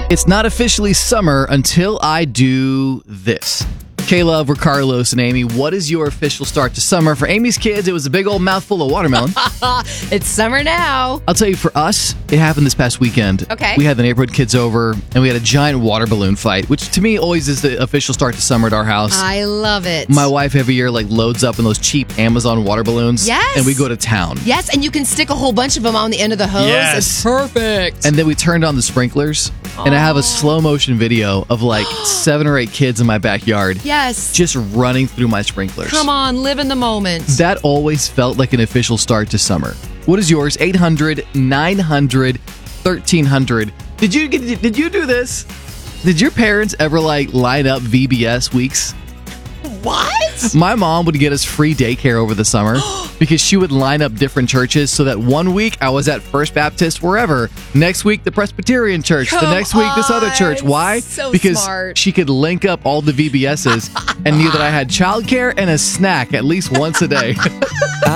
It's not officially summer until I do this. Kayla, we're Carlos, and Amy. What is your official start to summer? For Amy's kids, it was a big old mouthful of watermelon. It's summer now. I'll tell you, for us, it happened this past weekend. Okay. We had the neighborhood kids over, and we had a giant water balloon fight, which to me always is the official start to summer at our house. I love it. My wife every year loads up in those cheap Amazon water balloons. Yes. And we go to town. Yes, and you can stick a whole bunch of them on the end of the hose. Yes. It's perfect. And then we turned on the sprinklers, and I have a slow motion video of 7 or 8 kids in my backyard. Yes. Just running through my sprinklers. Come on, live in the moment. That always felt like an official start to summer. What is yours? 800 900 1300. Did you do this? Did your parents ever line up VBS weeks? What? My mom would get us free daycare over the summer because she would line up different churches so that one week I was at First Baptist wherever. Next week, the Presbyterian church. The next week, this other church. Why? So because smart. she could link up all the VBSs and knew that I had childcare and a snack at least once a day.